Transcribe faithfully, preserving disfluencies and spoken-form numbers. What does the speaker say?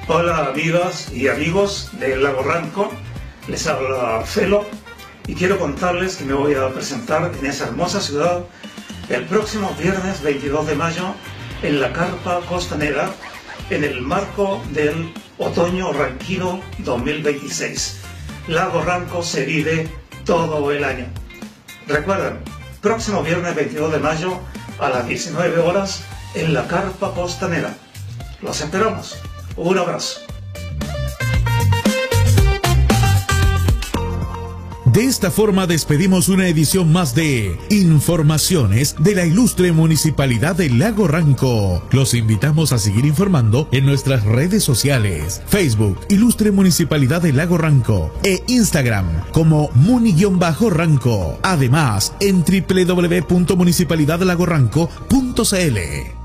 Hola amigas y amigos del Lago Ranco, les habla Felo y quiero contarles que me voy a presentar en esa hermosa ciudad el próximo viernes veintidós de mayo en la Carpa Costanera en el marco del Otoño Ranquino dos mil veintiséis. Lago Ranco se vive todo el año. Recuerden, próximo viernes veintidós de mayo a las diecinueve horas en la Carpa Costanera. Los esperamos. Un abrazo. De esta forma despedimos una edición más de Informaciones de la ilustre Municipalidad de Lago Ranco. Los invitamos a seguir informando en nuestras redes sociales: Facebook, Ilustre Municipalidad de Lago Ranco, e Instagram como Muni-Ranco. Además, en doble u doble u doble u punto municipalidad lago ranco punto c l.